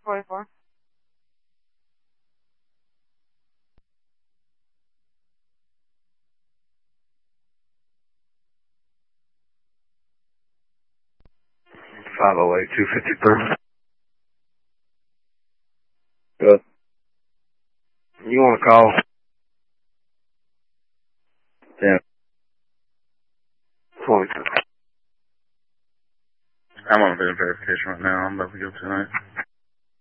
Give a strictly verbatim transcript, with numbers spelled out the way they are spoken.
forty-four. five oh eight, two fifty-three. Good. You want to call? Yeah. twenty-two. I'm on a bit of verification right now. I'm about to go tonight.